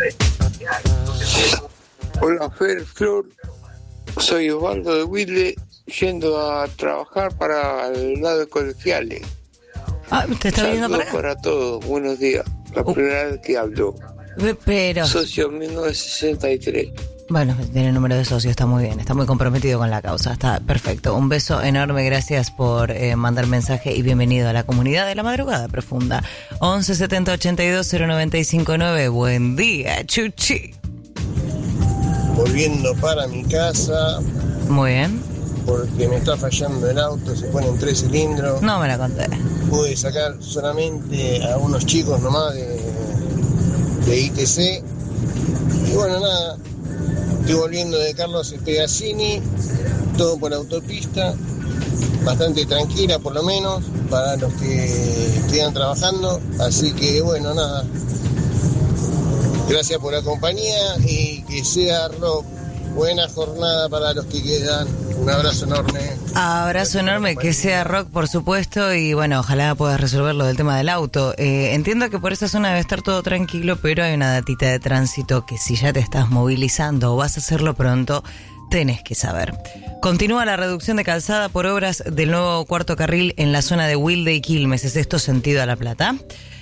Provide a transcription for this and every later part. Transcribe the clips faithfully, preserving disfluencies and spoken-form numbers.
Hola Fer, Flor, soy Osvaldo de Wilde, yendo a trabajar para el lado de colegiales. Ah, ¿te está viendo para acá? Para todos, buenos días, la uh. primera vez que hablo. Pero... Socio mil novecientos sesenta y tres. Bueno, tiene el número de socio, está muy bien, está muy comprometido con la causa, está perfecto. Un beso enorme, gracias por eh, mandar mensaje y bienvenido a la comunidad de la madrugada profunda. once setenta ochenta y dos cero noventa y cinco nueve, buen día, Chuchi. Volviendo para mi casa. Muy bien. Porque me está fallando el auto, se pone en tres cilindros. No me la conté. Pude sacar solamente a unos chicos nomás de, de I T C. Y bueno, nada. Estoy volviendo de Carlos Espegazzini, todo por autopista, bastante tranquila por lo menos, para los que estén trabajando, así que bueno, nada, gracias por la compañía y que sea rock, buena jornada para los que quedan, un abrazo enorme. Abrazo enorme, que sea rock por supuesto y bueno, ojalá puedas resolver lo del tema del auto. Eh, entiendo que por esa zona debe estar todo tranquilo, pero hay una datita de tránsito que si ya te estás movilizando o vas a hacerlo pronto, tenés que saber. Continúa la reducción de calzada por obras del nuevo cuarto carril en la zona de Wilde y Quilmes, es esto sentido a La Plata.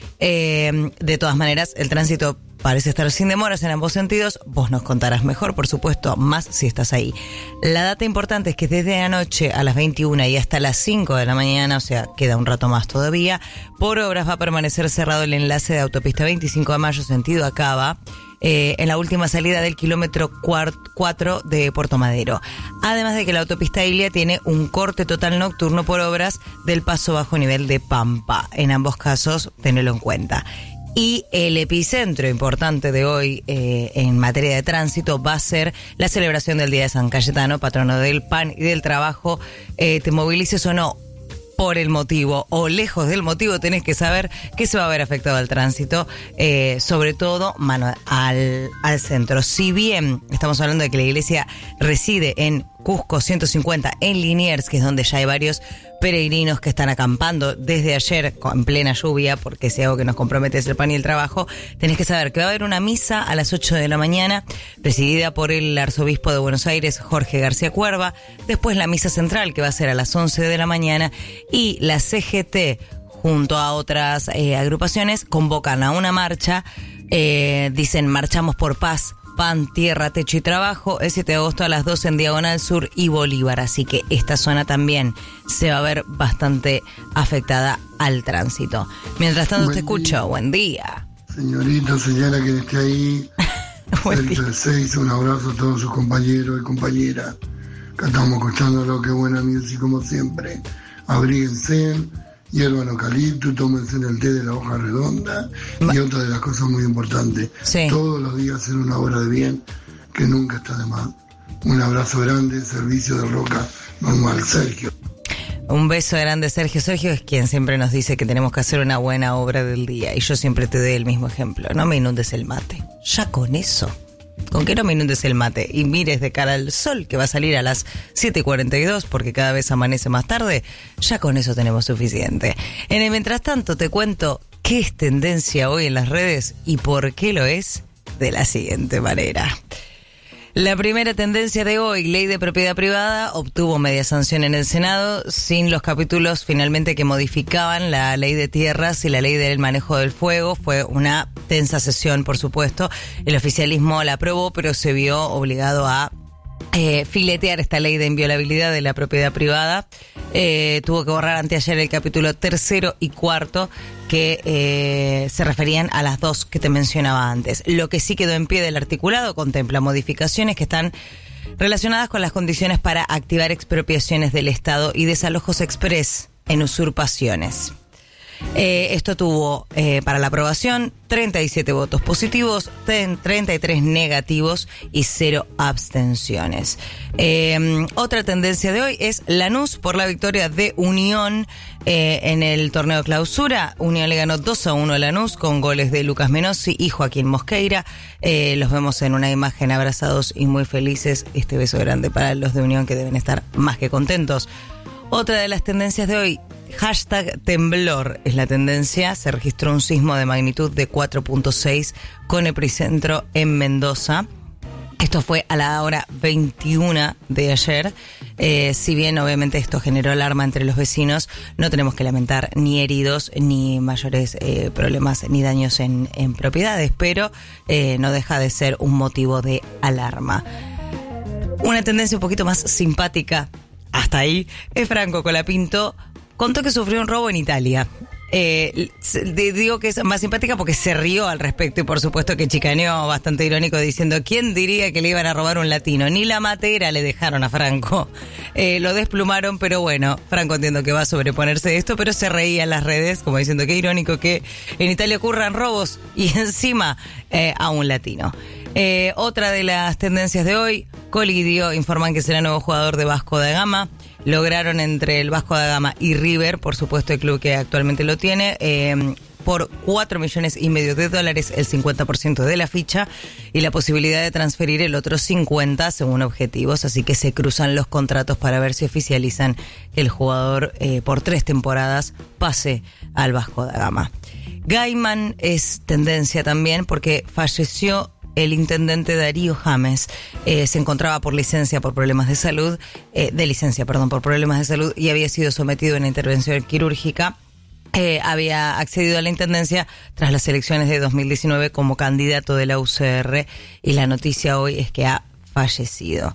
Eh, de todas maneras, el tránsito parece estar sin demoras en ambos sentidos. Vos nos contarás mejor, por supuesto, más si estás ahí. La data importante es que desde anoche a las veintiuna y hasta las cinco de la mañana, o sea, queda un rato más todavía, por obras va a permanecer cerrado el enlace de autopista veinticinco de mayo, sentido Acaba, eh, en la última salida del kilómetro cuatro de Puerto Madero. Además de que la autopista Ilia tiene un corte total nocturno por obras del paso bajo nivel de Pampa. En ambos casos, tenelo en cuenta. Y el epicentro importante de hoy eh, en materia de tránsito va a ser la celebración del Día de San Cayetano, patrono del pan y del trabajo. Eh, te movilices o no por el motivo o lejos del motivo, tenés que saber que se va a ver afectado al tránsito, eh, sobre todo mano al, al centro. Si bien estamos hablando de que la iglesia reside en Cusco ciento cincuenta en Liniers, que es donde ya hay varios peregrinos que están acampando desde ayer en plena lluvia, porque si algo que nos compromete es el pan y el trabajo, tenés que saber que va a haber una misa a las ocho de la mañana, presidida por el arzobispo de Buenos Aires, Jorge García Cuerva, después la misa central, que va a ser a las once de la mañana, y la C G T, junto a otras eh, agrupaciones, convocan a una marcha, eh, dicen marchamos por paz, pan, tierra, techo y trabajo, el siete de agosto a las doce en Diagonal Sur y Bolívar, así que esta zona también se va a ver bastante afectada al tránsito. Mientras tanto buen te escucho, día. Buen día. Señorita, señora que esté ahí, Delta seis, un abrazo a todos sus compañeros y compañeras, que estamos escuchando lo que buena music como siempre, abríguense, hierba en eucalipto, tómense en el té de la hoja redonda y otra de las cosas muy importantes, sí. Todos los días hacer una obra de bien que nunca está de más. Un abrazo grande, servicio de Roca Normal, Sergio. Un beso grande, Sergio. Sergio es quien siempre nos dice que tenemos que hacer una buena obra del día y yo siempre te doy el mismo ejemplo, no me inundes el mate, ya con eso. Con que no me inundes el mate y mires de cara al sol que va a salir a las siete y cuarenta y dos porque cada vez amanece más tarde, ya con eso tenemos suficiente. En el mientras tanto te cuento qué es tendencia hoy en las redes y por qué lo es de la siguiente manera. La primera tendencia de hoy, ley de propiedad privada, obtuvo media sanción en el Senado sin los capítulos finalmente que modificaban la ley de tierras y la ley del manejo del fuego. Fue una tensa sesión, por supuesto. El oficialismo la aprobó, pero se vio obligado a eh, filetear esta ley de inviolabilidad de la propiedad privada. Eh, tuvo que borrar anteayer el capítulo tercero y cuarto que eh, se referían a las dos que te mencionaba antes. Lo que sí quedó en pie del articulado contempla modificaciones que están relacionadas con las condiciones para activar expropiaciones del Estado y desalojos express en usurpaciones. Eh, esto tuvo eh, para la aprobación treinta y siete votos positivos, treinta y tres negativos y cero abstenciones. Eh, otra tendencia de hoy es Lanús por la victoria de Unión eh, en el torneo clausura. Unión le ganó dos a uno a Lanús con goles de Lucas Menossi y Joaquín Mosqueira. Eh, los vemos en una imagen abrazados y muy felices. Este beso grande para los de Unión que deben estar más que contentos. Otra de las tendencias de hoy hashtag temblor es la tendencia. Se registró un sismo de magnitud de cuatro punto seis con epicentro en Mendoza. Esto fue a la hora veintiuna de ayer. Eh, si bien obviamente esto generó alarma entre los vecinos, no tenemos que lamentar ni heridos ni mayores eh, problemas ni daños en, en propiedades, pero eh, no deja de ser un motivo de alarma. Una tendencia un poquito más simpática, hasta ahí, es Franco Colapinto. Contó que sufrió un robo en Italia. Eh, digo que es más simpática porque se rió al respecto y por supuesto que chicaneó bastante irónico diciendo ¿quién diría que le iban a robar un latino? Ni la matera le dejaron a Franco. Eh, lo desplumaron, pero bueno, Franco entiendo que va a sobreponerse de esto, pero se reía en las redes como diciendo qué irónico que en Italia ocurran robos y encima eh, a un latino. Eh, otra de las tendencias de hoy, Colidio informan que será nuevo jugador de Vasco da Gama. Lograron entre el Vasco da Gama y River, por supuesto el club que actualmente lo tiene, eh, por cuatro millones y medio de dólares el cincuenta por ciento de la ficha y la posibilidad de transferir el otro cincuenta según objetivos, así que se cruzan los contratos para ver si oficializan que el jugador eh, por tres temporadas pase al Vasco da Gama. Gaiman es tendencia también porque falleció el intendente Darío James. Eh, se encontraba por licencia por problemas de salud, eh, de licencia, perdón, por problemas de salud y había sido sometido a una intervención quirúrgica. Eh, había accedido a la intendencia tras las elecciones de dos mil diecinueve como candidato de la U C R y la noticia hoy es que ha fallecido.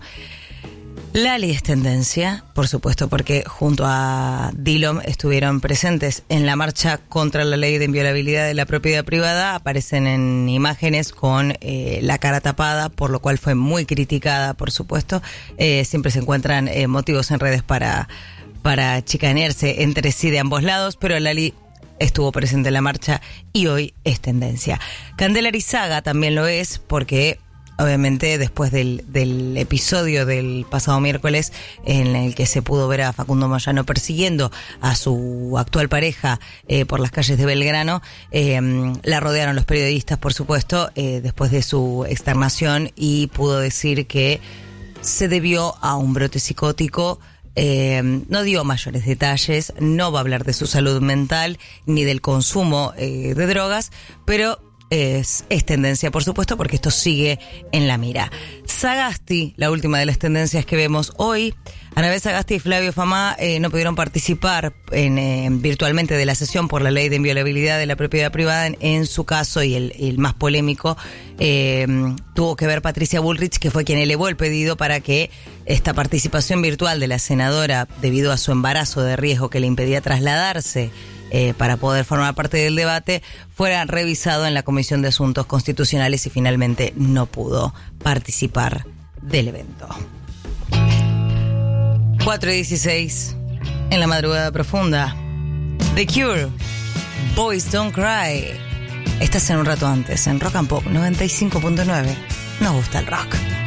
Lali es tendencia, por supuesto, porque junto a Dillom estuvieron presentes en la marcha contra la ley de inviolabilidad de la propiedad privada. Aparecen en imágenes con eh, la cara tapada, por lo cual fue muy criticada, por supuesto. Eh, siempre se encuentran eh, motivos en redes para, para chicanearse entre sí de ambos lados, pero Lali estuvo presente en la marcha y hoy es tendencia. Candela Arizaga también lo es porque obviamente después del, del episodio del pasado miércoles en el que se pudo ver a Facundo Moyano persiguiendo a su actual pareja eh, por las calles de Belgrano, eh, la rodearon los periodistas, por supuesto, eh, después de su externación y pudo decir que se debió a un brote psicótico. Eh, no dio mayores detalles, no va a hablar de su salud mental ni del consumo eh, de drogas, pero Es, es tendencia, por supuesto, porque esto sigue en la mira. Sagasti, la última de las tendencias que vemos hoy. Anabel Sagasti y Flavio Famá eh, no pudieron participar en, eh, virtualmente de la sesión por la ley de inviolabilidad de la propiedad privada. En, en su caso, y el, el más polémico, eh, tuvo que ver Patricia Bullrich, que fue quien elevó el pedido para que esta participación virtual de la senadora, debido a su embarazo de riesgo que le impedía trasladarse Eh, para poder formar parte del debate, fuera revisado en la Comisión de Asuntos Constitucionales y finalmente no pudo participar del evento. cuatro y dieciséis en la madrugada profunda. The Cure, Boys Don't Cry. Estás en Un Rato Antes, en Rock and Pop noventa y cinco punto nueve. Nos gusta el rock.